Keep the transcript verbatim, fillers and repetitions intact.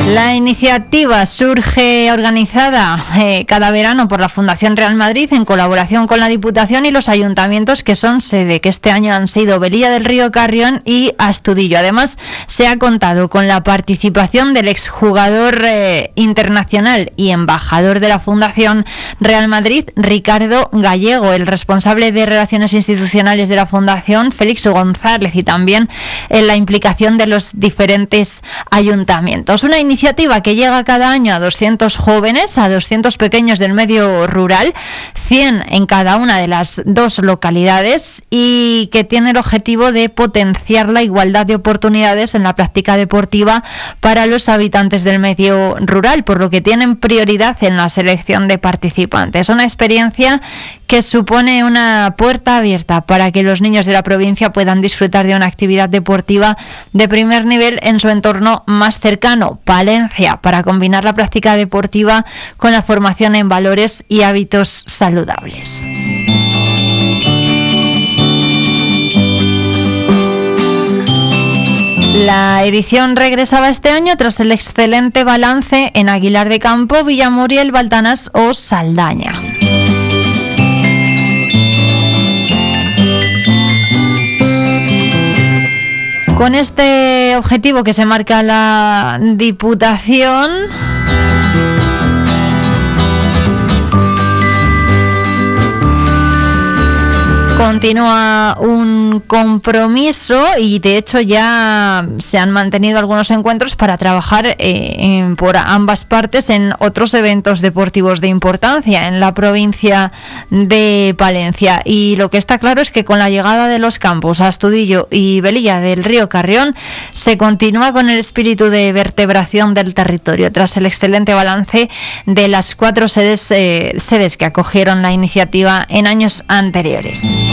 La iniciativa surge organizada eh, cada verano por la Fundación Real Madrid en colaboración con la Diputación y los ayuntamientos que son sede, que este año han sido Velilla del Río Carrión y Astudillo. Además, se ha contado con la participación del exjugador eh, internacional y embajador de la Fundación Real Madrid, Ricardo Gallego, el responsable de Relaciones Institucionales de la Fundación, Félix González, y también en la implicación de los diferentes ayuntamientos. Una iniciativa que llega cada año a doscientos jóvenes, a doscientos pequeños del medio rural, cien en cada una de las dos localidades, y que tiene el objetivo de potenciar la igualdad de oportunidades en la práctica deportiva para los habitantes del medio rural, por lo que tienen prioridad en la selección de participantes. Una experiencia que supone una puerta abierta para que los niños de la provincia puedan disfrutar de una actividad deportiva de primer nivel en su entorno más cercano, Palencia, para combinar la práctica deportiva con la formación en valores y hábitos saludables. La edición regresaba este año tras el excelente balance en Aguilar de Campo, Villamuriel, Baltanás o Saldaña. Con este objetivo que se marca la Diputación, continúa un compromiso, y de hecho ya se han mantenido algunos encuentros para trabajar eh, en, por ambas partes en otros eventos deportivos de importancia en la provincia de Palencia. Y lo que está claro es que con la llegada de los campos Astudillo y Velilla del Río Carrión se continúa con el espíritu de vertebración del territorio tras el excelente balance de las cuatro sedes, eh, sedes que acogieron la iniciativa en años anteriores.